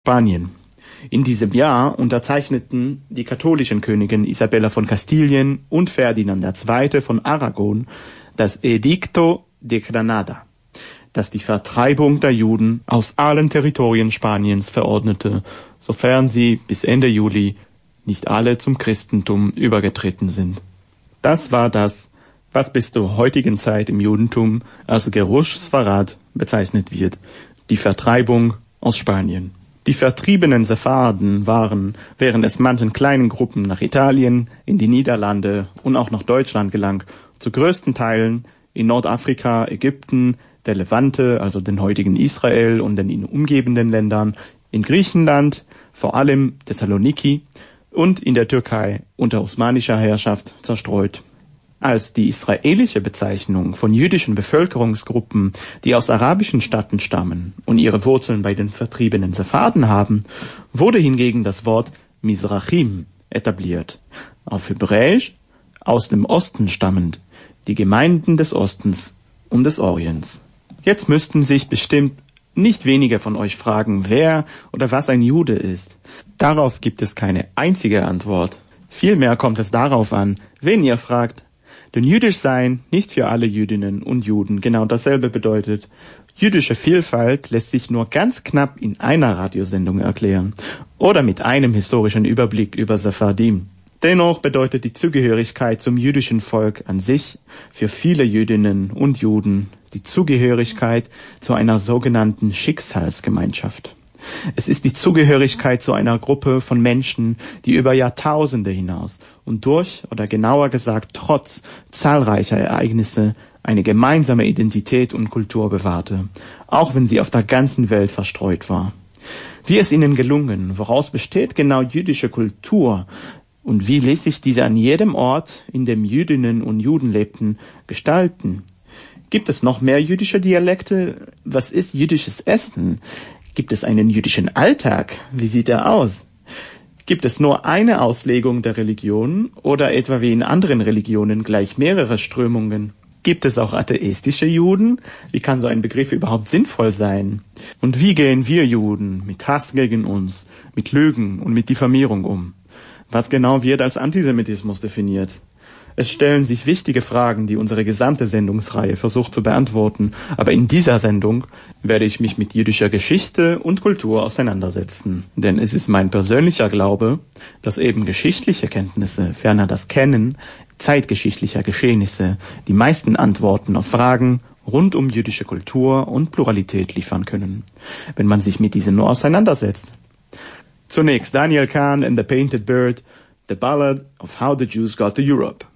Spanien. In diesem Jahr unterzeichneten die katholischen Königin Isabella von Kastilien und Ferdinand II. Von Aragon das Edicto de Granada, das die Vertreibung der Juden aus allen Territorien Spaniens verordnete, sofern sie bis Ende Juli nicht alle zum Christentum übergetreten sind. Das war das, was bis zur heutigen Zeit im Judentum als Gerush Sfarad bezeichnet wird, die Vertreibung aus Spanien. Die vertriebenen Sepharden waren, während es manchen kleinen Gruppen nach Italien, in die Niederlande und auch nach Deutschland gelang, zu größten Teilen in Nordafrika, Ägypten, der Levante, also den heutigen Israel und den ihn umgebenden Ländern, in Griechenland, vor allem Thessaloniki und in der Türkei unter osmanischer Herrschaft zerstreut. Als die israelische Bezeichnung von jüdischen Bevölkerungsgruppen, die aus arabischen Staaten stammen und ihre Wurzeln bei den vertriebenen Sepharden haben, wurde hingegen das Wort Mizrachim etabliert, auf Hebräisch aus dem Osten stammend, die Gemeinden des Ostens und des Orients. Jetzt müssten sich bestimmt nicht wenige von euch fragen, wer oder was ein Jude ist. Darauf gibt es keine einzige Antwort. Vielmehr kommt es darauf an, wen ihr fragt. Denn jüdisch sein nicht für alle Jüdinnen und Juden genau dasselbe bedeutet. Jüdische Vielfalt lässt sich nur ganz knapp in einer Radiosendung erklären oder mit einem historischen Überblick über Sephardim. Dennoch bedeutet die Zugehörigkeit zum jüdischen Volk an sich für viele Jüdinnen und Juden die Zugehörigkeit zu einer sogenannten Schicksalsgemeinschaft. Es ist die Zugehörigkeit zu einer Gruppe von Menschen, die über Jahrtausende hinaus und durch, oder genauer gesagt trotz zahlreicher Ereignisse eine gemeinsame Identität und Kultur bewahrte, auch wenn sie auf der ganzen Welt verstreut war. Wie ist ihnen gelungen? Woraus besteht genau jüdische Kultur? Und wie ließ sich diese an jedem Ort, in dem Jüdinnen und Juden lebten, gestalten? Gibt es noch mehr jüdische Dialekte? Was ist jüdisches Essen? Gibt es einen jüdischen Alltag? Wie sieht er aus? Gibt es nur eine Auslegung der Religion oder etwa wie in anderen Religionen gleich mehrere Strömungen? Gibt es auch atheistische Juden? Wie kann so ein Begriff überhaupt sinnvoll sein? Und wie gehen wir Juden mit Hass gegen uns, mit Lügen und mit Diffamierung um? Was genau wird als Antisemitismus definiert? Es stellen sich wichtige Fragen, die unsere gesamte Sendungsreihe versucht zu beantworten, aber in dieser Sendung werde ich mich mit jüdischer Geschichte und Kultur auseinandersetzen. Denn es ist mein persönlicher Glaube, dass eben geschichtliche Kenntnisse, ferner das Kennen zeitgeschichtlicher Geschehnisse, die meisten Antworten auf Fragen rund um jüdische Kultur und Pluralität liefern können, wenn man sich mit diesen nur auseinandersetzt. Zunächst Daniel Kahn and the Painted Bird, The Ballad of How the Jews Got to Europe.